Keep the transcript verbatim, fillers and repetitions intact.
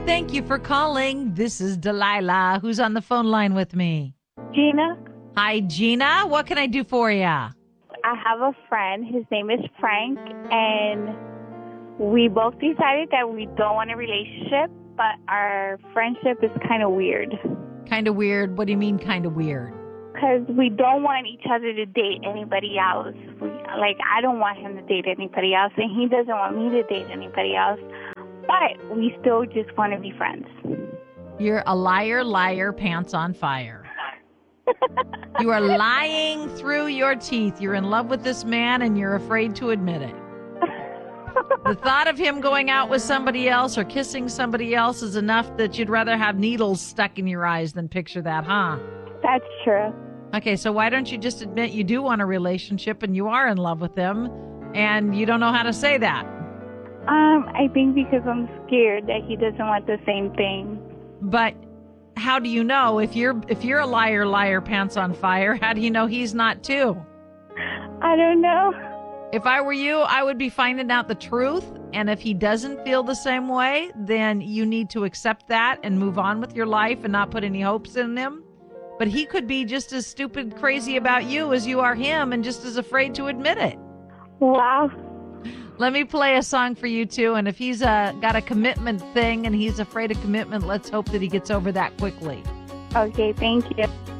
Thank you for calling. This is Delilah. Who's on the phone line with me? Gina, Hi, Gina. What can I do for you? I have a friend. His name is Frank, and we both decided that we don't want a relationship, but our friendship is kind of weird. Kind of weird. What do you mean kind of weird? Because we don't want each other to date anybody else. We, like, I don't want him to date anybody else, and he doesn't want me to date anybody else. But we still just want to be friends. You're a liar, liar, pants on fire. You are lying through your teeth. You're in love with this man, and you're afraid to admit it. The thought of him going out with somebody else or kissing somebody else is enough that you'd rather have needles stuck in your eyes than picture that, huh? That's true. Okay, so why don't you just admit you do want a relationship and you are in love with him and you don't know how to say that? Um, I think because I'm scared that he doesn't want the same thing. But how do you know if you're if you're a liar, liar, pants on fire? How do you know he's not too? I don't know. If I were you, I would be finding out the truth. And if he doesn't feel the same way, then you need to accept that and move on with your life and not put any hopes in him. But he could be just as stupid crazy about you as you are him and just as afraid to admit it. Wow. Let me play a song for you, too. And if he's uh, got a commitment thing and he's afraid of commitment, let's hope that he gets over that quickly. Okay, thank you.